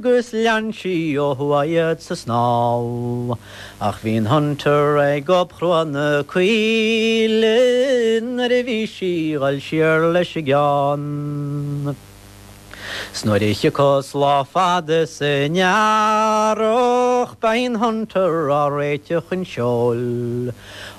Gus leansi o hwaiad sa snáw, ach hín hunter ag opchruanna cuilin ar a bhí síghal siar leis a gceann. Snoiriche cos lá fada sa nearach bain hunter á réiteach an seol,